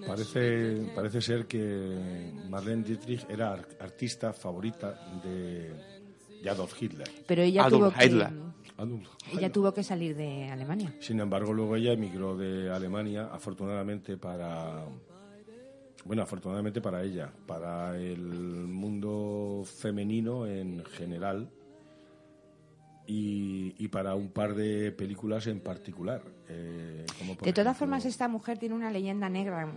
Parece ser que Marlene Dietrich era artista favorita de Adolf Hitler. Pero ella Adolf Hitler. Ella tuvo que salir de Alemania. Sin embargo, luego ella emigró de Alemania, afortunadamente para ella, para el mundo femenino en general y para un par de películas en particular. De todas formas, esta mujer tiene una leyenda negra.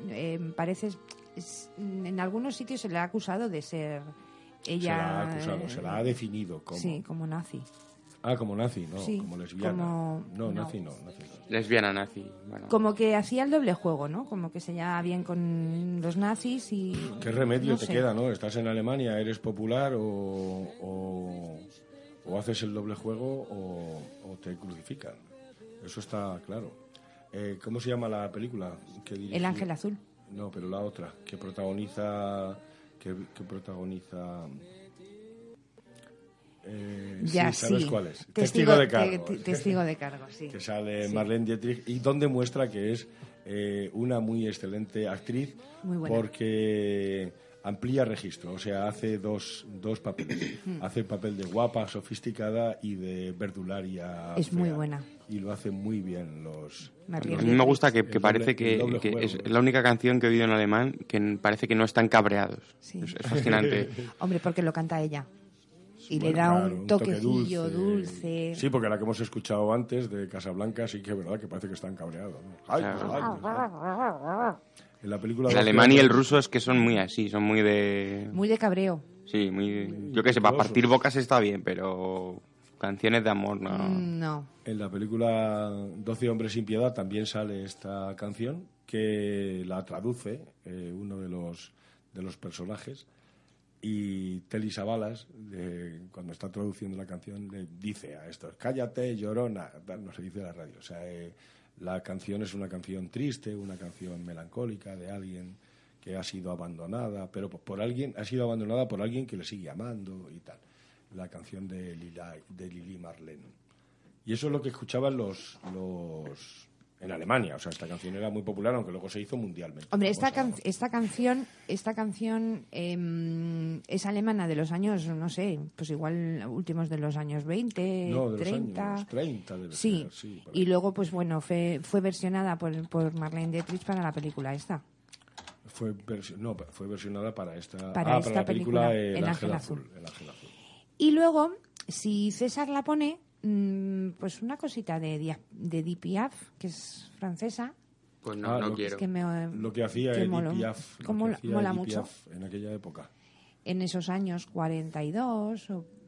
En algunos sitios se le ha acusado de ser ella. Se la ha definido como. Sí, como nazi. Ah, como nazi, no, sí, como lesbiana. Nazi no. Lesbiana nazi. Bueno. Como que hacía el doble juego, ¿no? Como que se llevaba bien con los nazis y... ¿Qué remedio te queda, no? Estás en Alemania, eres popular o haces el doble juego o te crucifican. Eso está claro. ¿Cómo se llama la película? El Ángel Azul. No, pero la otra, que protagoniza... ¿sabes cuál es? Testigo de cargo. Testigo de cargo, sí. Que sale Marlene Dietrich y donde muestra que es una muy excelente actriz. Muy buena. Porque amplía registro, o sea, hace dos papeles. Hace el papel de guapa, sofisticada y de verdularia. Es fea. muy buena. Y lo hace muy bien A mí me gusta que parece que es la única canción que he oído en alemán que parece que no están cabreados. Sí. Es fascinante. Hombre, porque lo canta ella. Y bueno, le da claro, un toquecillo dulce. Sí, porque la que hemos escuchado antes de Casablanca sí que es verdad que parece que están cabreados, ¿no? Ay. En la película el alemán y el ruso es que son muy así, son muy de... Muy de cabreo. Sí, muy... Yo qué sé, para partir bocas está bien, pero canciones de amor no. No. En la película 12 hombres sin piedad también sale esta canción que la traduce uno de los personajes. Y Telly Savalas, cuando está traduciendo la canción, le dice a estos: cállate, llorona. No se dice en la radio. O sea, la canción es una canción triste, una canción melancólica de alguien que ha sido abandonada, pero ha sido abandonada por alguien que le sigue amando y tal. La canción de Lili Marlene. Y eso es lo que escuchaban los en Alemania. O sea, esta canción era muy popular, aunque luego se hizo mundialmente. Hombre, esta canción es alemana de los años, no sé, pues igual últimos de los años 20, no, de 30. Los años 30 debe sí. ser, sí. Y luego, pues bueno, fue versionada por Marlene Dietrich para la película esta. Fue versionada para esta... Para esta película, El Ángel Azul. Y luego, si César la pone... pues una cosita de Edith Piaf, que es francesa. Pues no quiero. Es que lo que hacía Edith Piaf, mola mucho en aquella época. En esos años 42 o